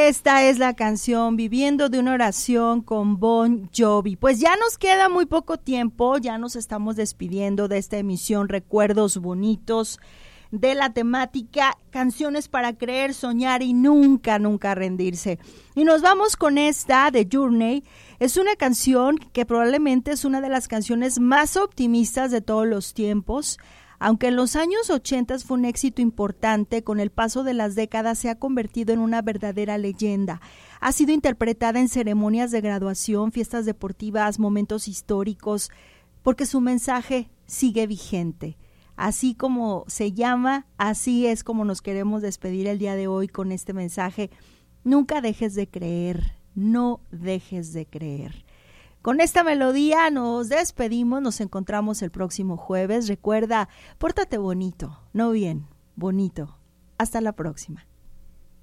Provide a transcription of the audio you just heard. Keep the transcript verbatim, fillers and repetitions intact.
Esta es la canción Viviendo de una oración con Bon Jovi. Pues ya nos queda muy poco tiempo, ya nos estamos despidiendo de esta emisión Recuerdos Bonitos, de la temática Canciones para creer, soñar y nunca, nunca rendirse. Y nos vamos con esta de Journey. Es una canción que probablemente es una de las canciones más optimistas de todos los tiempos. Aunque en los años ochenta fue un éxito importante, con el paso de las décadas se ha convertido en una verdadera leyenda. Ha sido interpretada en ceremonias de graduación, fiestas deportivas, momentos históricos, porque su mensaje sigue vigente. Así como se llama, así es como nos queremos despedir el día de hoy con este mensaje. Nunca dejes de creer, no dejes de creer. Con esta melodía nos despedimos, nos encontramos el próximo jueves. Recuerda, pórtate bonito, no bien, bonito. Hasta la próxima.